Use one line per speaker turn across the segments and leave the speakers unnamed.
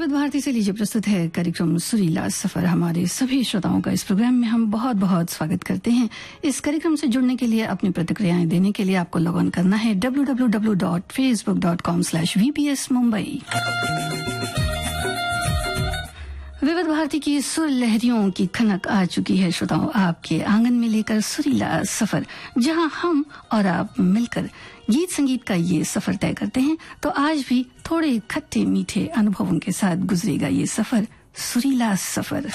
विविध भारती से लीजिए प्रस्तुत है कार्यक्रम सुरीला सफर। हमारे सभी श्रोताओं का इस प्रोग्राम में हम बहुत बहुत स्वागत करते हैं। इस कार्यक्रम से जुड़ने के लिए, अपनी प्रतिक्रियाएं देने के लिए आपको लॉग ऑन करना है www.facebook.com/VPS मुंबई। विविध भारती की सुर लहरियों की खनक आ चुकी है श्रोताओं, आपके आंगन में लेकर सुरीला सफर, जहां हम और आप मिलकर गीत संगीत का ये सफर तय करते हैं। तो आज भी थोड़े खट्टे मीठे अनुभवों के साथ गुजरेगा ये सफर, सुरीला सफर।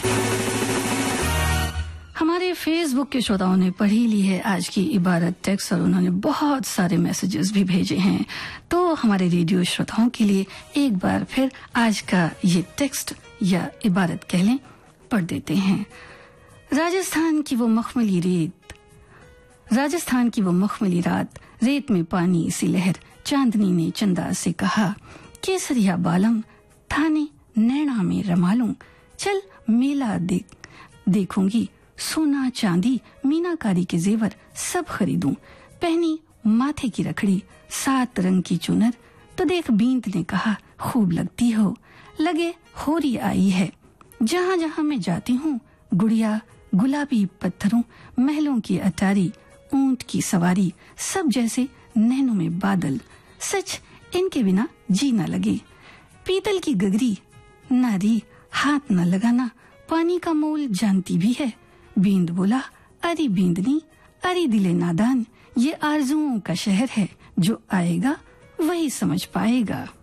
हमारे फेसबुक के श्रोताओं ने पढ़ी ली है आज की इबारत टेक्स्ट और उन्होंने बहुत सारे मैसेजेस भी भेजे हैं। तो हमारे रेडियो श्रोताओं के लिए एक बार फिर आज का ये टेक्स्ट या इबारत कह लें पढ़ देते हैं। राजस्थान की वो मखमली रात, रेत में पानी सी लहर, चांदनी ने चंदा से कहा, केसरिया बालम थाने नैना में रमालूं, चल मेला देखूंगी, सोना चांदी मीनाकारी के जेवर सब खरीदूं, पहनी माथे की रखड़ी 7 रंग की चुनर, तो देख बींद ने कहा, खूब लगती हो, लगे होरी आई है, जहां जहां मैं जाती हूँ, गुड़िया गुलाबी पत्थरों, महलों की अटारी, ऊंट की सवारी, सब जैसे नैनों में बादल, सच इनके बिना जी न लगे, पीतल की गगरी नारी, हाथ न लगाना, पानी का मोल जानती भी है। बींद बोला, अरे बींदनी, अरे दिले नादान, ये आरजुओं का शहर है, जो आएगा वही समझ पाएगा।